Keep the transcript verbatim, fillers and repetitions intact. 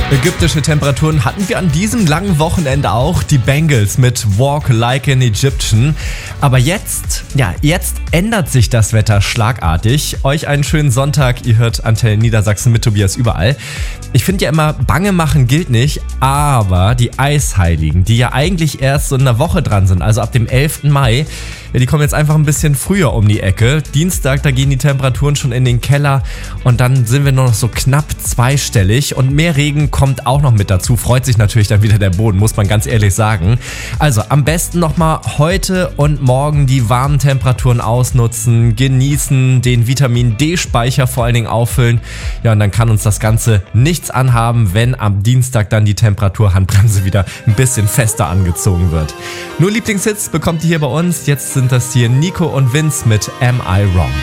Ägyptische Temperaturen hatten wir an diesem langen Wochenende auch. Die Bengals mit Walk Like an Egyptian. Aber jetzt, ja, jetzt ändert sich das Wetter schlagartig. Euch einen schönen Sonntag. Ihr hört Antenne Niedersachsen mit Tobias überall. Ich finde ja immer, Bange machen gilt nicht, aber die Eisheiligen, die ja eigentlich erst so in einer Woche dran sind, also ab dem elften Mai, ja, die kommen jetzt einfach ein bisschen früher um die Ecke. Dienstag, da gehen die Temperaturen schon in den Keller und dann sind wir nur noch so knapp zweistellig und mehr Regen kommt auch noch mit dazu. Freut sich natürlich dann wieder der Boden, muss man ganz ehrlich sagen. Also am besten nochmal heute und morgen die warmen Temperaturen ausnutzen, genießen, den Vitamin-D-Speicher vor allen Dingen auffüllen. Ja, und dann kann uns das Ganze nichts anhaben, wenn am Dienstag dann die Temperaturhandbremse wieder ein bisschen fester angezogen wird. Nur Lieblingshits bekommt ihr hier bei uns. Jetzt sind das hier Nico und Vince mit Am I Wrong?